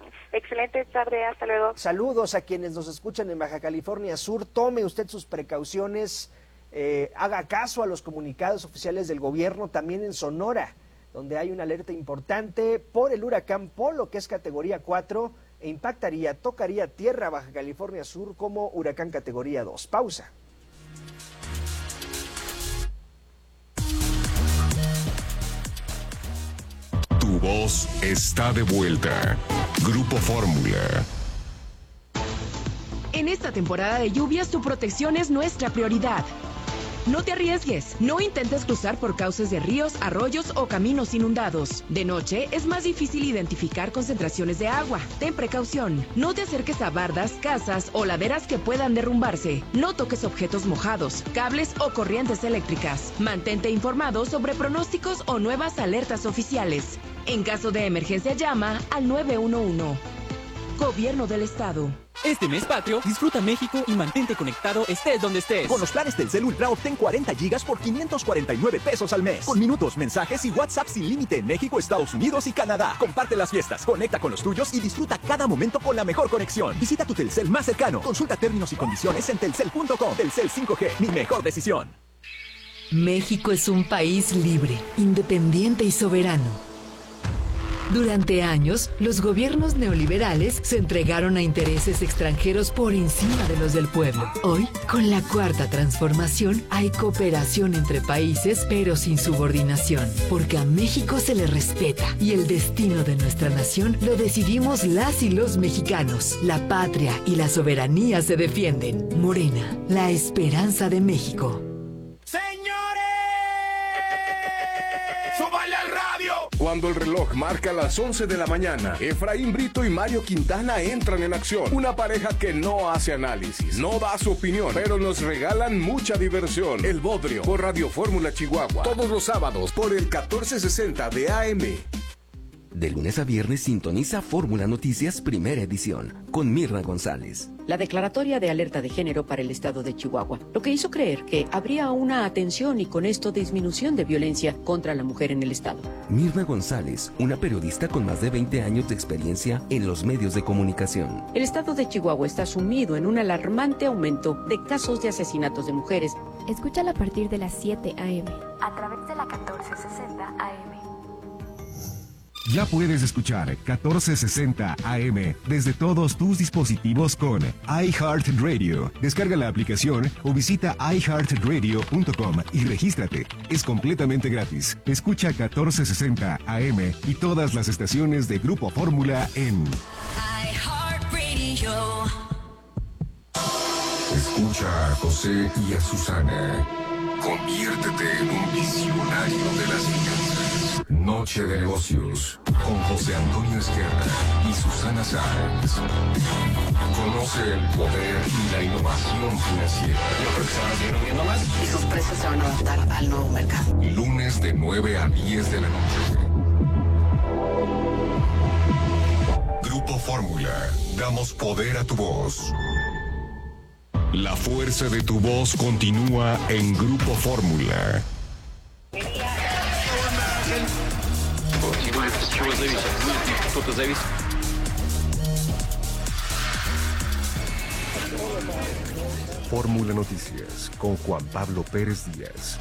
Excelente tarde, hasta luego. Saludos a quienes nos escuchan en Baja California Sur. Tome usted sus precauciones, haga caso a los comunicados oficiales del gobierno, también en Sonora, donde hay una alerta importante por el huracán Polo, que es categoría 4, e tocaría tierra Baja California Sur como huracán categoría 2. Pausa. Tu voz está de vuelta. Grupo Fórmula. En esta temporada de lluvias, tu protección es nuestra prioridad. No te arriesgues, no intentes cruzar por cauces de ríos, arroyos o caminos inundados. De noche es más difícil identificar concentraciones de agua. Ten precaución, no te acerques a bardas, casas o laderas que puedan derrumbarse. No toques objetos mojados, cables o corrientes eléctricas. Mantente informado sobre pronósticos o nuevas alertas oficiales. En caso de emergencia, llama al 911. Gobierno del Estado. Este mes patrio, disfruta México y mantente conectado estés donde estés. Con los planes Telcel Ultra obtén 40 gigas por 549 pesos al mes. Con minutos, mensajes y WhatsApp sin límite en México, Estados Unidos y Canadá. Comparte las fiestas, conecta con los tuyos y disfruta cada momento con la mejor conexión. Visita tu Telcel más cercano. Consulta términos y condiciones en telcel.com. Telcel 5G, mi mejor decisión. México es un país libre, independiente y soberano. Durante años, los gobiernos neoliberales se entregaron a intereses extranjeros por encima de los del pueblo. Hoy, con la Cuarta Transformación, hay cooperación entre países, pero sin subordinación, porque a México se le respeta y el destino de nuestra nación lo decidimos las y los mexicanos. La patria y la soberanía se defienden. Morena, la esperanza de México. ¡Súbale al radio! Cuando el reloj marca las 11 de la mañana, Efraín Brito y Mario Quintana entran en acción. Una pareja que no hace análisis, no da su opinión, pero nos regalan mucha diversión. El Bodrio, por Radio Fórmula Chihuahua. Todos los sábados por el 1460 de AM. De lunes a viernes sintoniza Fórmula Noticias Primera Edición, con Mirna González. La declaratoria de alerta de género para el estado de Chihuahua, lo que hizo creer que habría una atención y con esto disminución de violencia contra la mujer en el estado. Mirna González, una periodista con más de 20 años de experiencia en los medios de comunicación. El estado de Chihuahua está sumido en un alarmante aumento de casos de asesinatos de mujeres. Escúchala a partir de las 7 a.m. a través de la 1460 AM. Ya puedes escuchar 1460 AM desde todos tus dispositivos con iHeartRadio. Descarga la aplicación o visita iHeartRadio.com y regístrate. Es completamente gratis. Escucha 1460 AM y todas las estaciones de Grupo Fórmula en iHeartRadio. Escucha a José y a Susana. Conviértete en un visionario de las finanzas. Noche de negocios con José Antonio Esquerra y Susana Sáenz. Conoce el poder y la innovación financiera. Yo creo que se van a seguir moviendo más y sus precios se van a adaptar al nuevo mercado. Lunes de 9 a 10 de la noche. Grupo Fórmula. Damos poder a tu voz. La fuerza de tu voz continúa en Grupo Fórmula. Fórmula Noticias con Juan Pablo Pérez Díaz.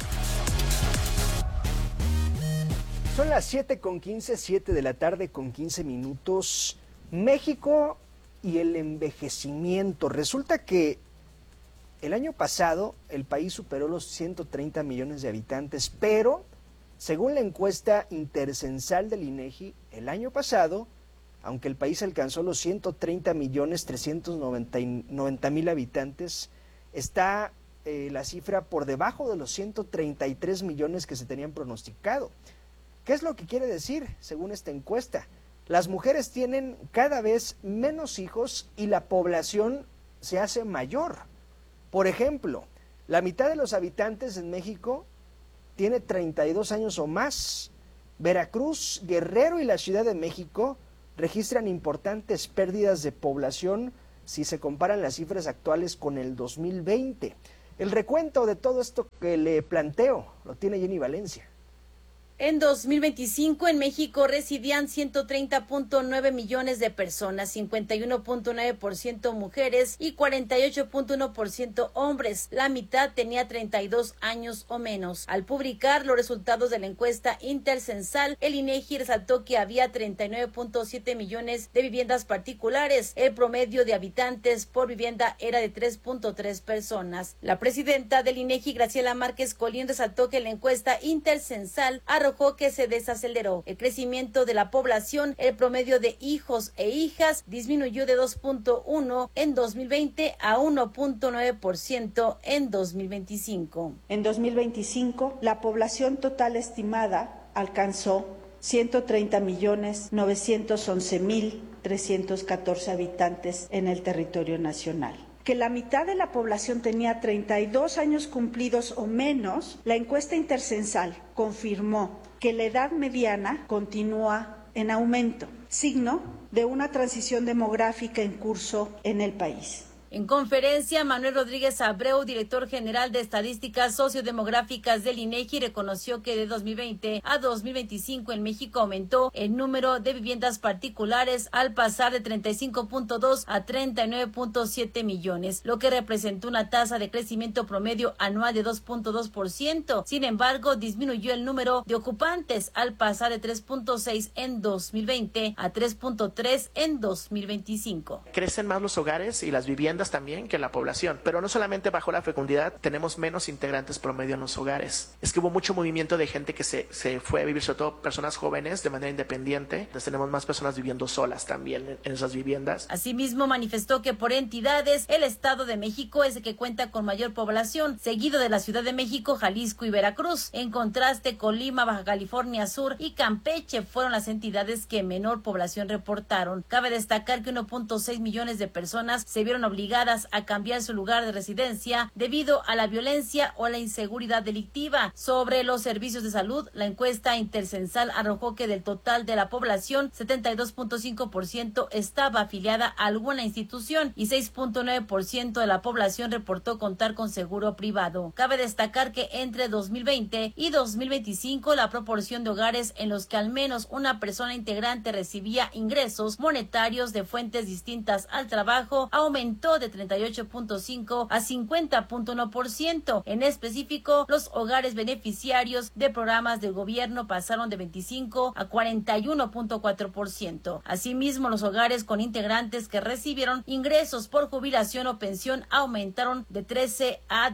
Son las 7:15, 7 de la tarde con 15 minutos. México y el envejecimiento. Resulta que el año pasado el país superó los 130 millones de habitantes, pero según la encuesta intercensal del INEGI, el año pasado, aunque el país alcanzó los 130 millones 390 mil habitantes, está la cifra por debajo de los 133 millones que se tenían pronosticado. ¿Qué es lo que quiere decir según esta encuesta? Las mujeres tienen cada vez menos hijos y la población se hace mayor. Por ejemplo, la mitad de los habitantes en México tiene 32 años o más. Veracruz, Guerrero y la Ciudad de México registran importantes pérdidas de población si se comparan las cifras actuales con el 2020. El recuento de todo esto que le planteo lo tiene Jenny Valencia. En 2025 en México residían 130.9 millones de personas, 51.9% mujeres y 48.1% hombres. La mitad tenía 32 años o menos. Al publicar los resultados de la encuesta intercensal, el INEGI resaltó que había 39.7 millones de viviendas particulares. El promedio de habitantes por vivienda era de 3.3 personas. La presidenta del INEGI, Graciela Márquez Colín, resaltó que la encuesta intercensal arrojó que se desaceleró el crecimiento de la población. El promedio de hijos e hijas disminuyó de 2.1 en 2020 a 1.9% en 2025. En 2025, la población total estimada alcanzó 130.911.314 habitantes en el territorio nacional. Que la mitad de la población tenía 32 años cumplidos o menos, la encuesta intercensal confirmó que la edad mediana continúa en aumento, signo de una transición demográfica en curso en el país. En conferencia, Manuel Rodríguez Abreu, director general de Estadísticas Sociodemográficas del INEGI, reconoció que de 2020 a 2025 en México aumentó el número de viviendas particulares al pasar de 35.2 a 39.7 millones, lo que representó una tasa de crecimiento promedio anual de 2.2%. Sin embargo, disminuyó el número de ocupantes al pasar de 3.6 en 2020 a 3.3 en 2025. Crecen más los hogares y las viviendas también que la población, pero no solamente bajó la fecundidad, tenemos menos integrantes promedio en los hogares. Es que hubo mucho movimiento de gente que se fue a vivir, sobre todo personas jóvenes de manera independiente. Entonces tenemos más personas viviendo solas también en esas viviendas. Asimismo, manifestó que por entidades el Estado de México es el que cuenta con mayor población, seguido de la Ciudad de México, Jalisco y Veracruz. En contraste, Colima, Baja California Sur y Campeche fueron las entidades que menor población reportaron. Cabe destacar que 1.6 millones de personas se vieron obligadas a cambiar su lugar de residencia debido a la violencia o la inseguridad delictiva. Sobre los servicios de salud, la encuesta intercensal arrojó que del total de la población, 72.5% estaba afiliada a alguna institución y 6.9% de la población reportó contar con seguro privado. Cabe destacar que entre 2020 y 2025 la proporción de hogares en los que al menos una persona integrante recibía ingresos monetarios de fuentes distintas al trabajo aumentó de 38.5 a 50.1%. En específico, los hogares beneficiarios de programas del gobierno pasaron de 25 a 41.4%. Asimismo, los hogares con integrantes que recibieron ingresos por jubilación o pensión aumentaron de 13 a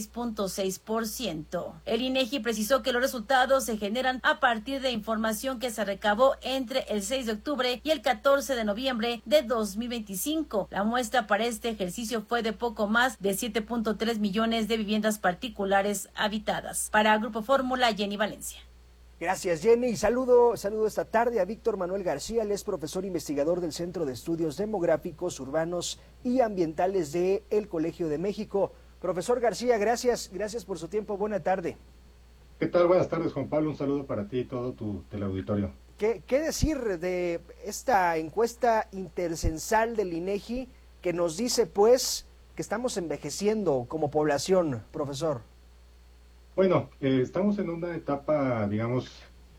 16.6%. El INEGI precisó que los resultados se generan a partir de información que se recabó entre el 6 de octubre y el 14 de noviembre de 2025. La muestra para este ejercicio fue de poco más de 7.3 millones de viviendas particulares habitadas. Para Grupo Fórmula, Jenny Valencia. Gracias, Jenny. Saludo esta tarde a Víctor Manuel García, él es profesor investigador del Centro de Estudios Demográficos, Urbanos y Ambientales de el Colegio de México. Profesor García, gracias por su tiempo. Buena tarde. ¿Qué tal? Buenas tardes, Juan Pablo. Un saludo para ti y todo tu teleauditorio. ¿Qué decir de esta encuesta intercensal del INEGI que nos dice, pues, que estamos envejeciendo como población, profesor? Bueno, estamos en una etapa, digamos,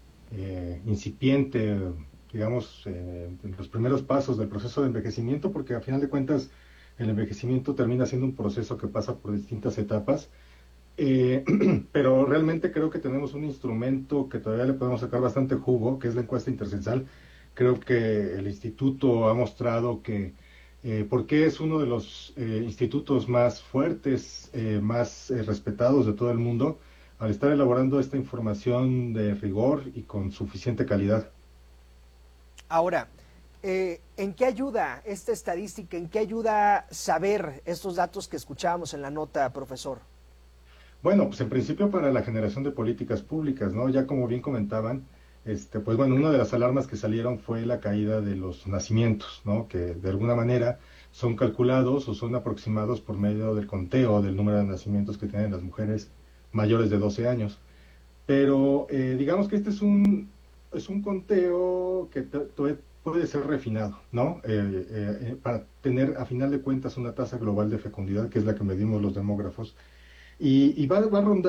incipiente, digamos, en los primeros pasos del proceso de envejecimiento, porque a final de cuentas el envejecimiento termina siendo un proceso que pasa por distintas etapas, pero realmente creo que tenemos un instrumento que todavía le podemos sacar bastante jugo, que es la encuesta intercensal. Creo que el instituto ha mostrado que porque es uno de los institutos más fuertes, más respetados de todo el mundo, al estar elaborando esta información de rigor y con suficiente calidad. Ahora, ¿en qué ayuda esta estadística? ¿En qué ayuda saber estos datos que escuchábamos en la nota, profesor? Bueno, pues en principio para la generación de políticas públicas, ¿no? Ya como bien comentaban, pues bueno, una de las alarmas que salieron fue la caída de los nacimientos, ¿no? Que de alguna manera son calculados o son aproximados por medio del conteo del número de nacimientos que tienen las mujeres mayores de 12 años. Pero digamos que este es un conteo que puede ser refinado, ¿no? Para tener a final de cuentas una tasa global de fecundidad, que es la que medimos los demógrafos, y va a rondar